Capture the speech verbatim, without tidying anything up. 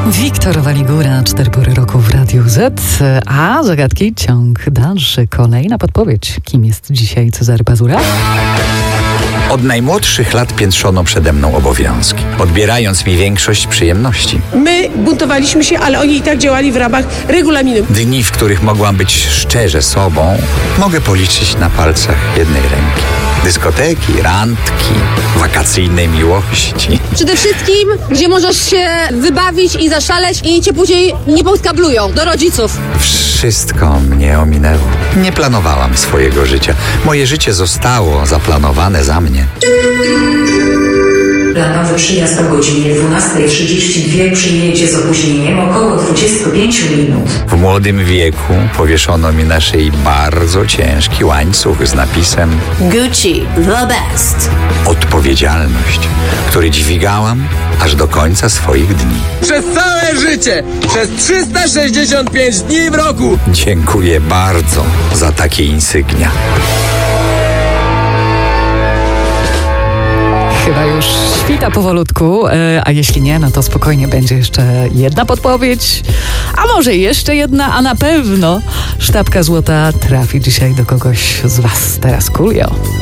Wiktor Waligura, cztery pory roku w Radiu Z, a zagadki ciąg dalszy. Kolejna podpowiedź. Kim jest dzisiaj Cezary Pazura? Od najmłodszych lat piętrzono przede mną obowiązki, odbierając mi większość przyjemności. My buntowaliśmy się, ale oni i tak działali w ramach regulaminu. Dni, w których mogłam być szczerze sobą, mogę policzyć na palcach jednej ręki. Dyskoteki, randki, wakacyjne miłości. Przede wszystkim, gdzie możesz się wybawić i zaszaleć i cię później nie podkablują do rodziców. Wszystko mnie ominęło. Nie planowałam swojego życia. Moje życie zostało zaplanowane za mnie. Planowy przyjazd o godzinie dwunasta trzydzieści dwa, przyjedzie z opóźnieniem około dwadzieścia pięć minut. W młodym wieku powieszono mi na szyi bardzo ciężki łańcuch z napisem Gucci, the best. odpowiedzialność, który dźwigałam aż do końca swoich dni. Przez całe życie, przez trzysta sześćdziesiąt pięć dni w roku. Dziękuję bardzo za takie insygnia. Chyba już świta powolutku, a jeśli nie, no to spokojnie będzie jeszcze jedna podpowiedź, a może jeszcze jedna, a na pewno sztabka złota trafi dzisiaj do kogoś z was. Teraz Coolio.